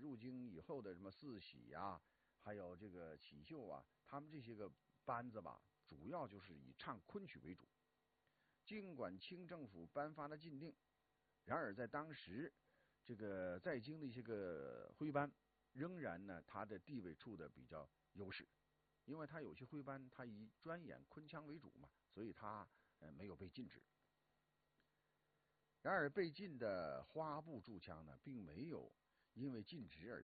入京以后的什么四喜呀，还有这个启秀啊，他们这些个班子吧，主要就是以唱昆曲为主。尽管清政府颁发了禁令，然而在当时，这个在京的一些个徽班，仍然呢，他的地位处的比较优势，因为他有些徽班，他以专演昆腔为主嘛，所以他没有被禁止。然而被禁的花布驻腔呢，并没有因为禁止而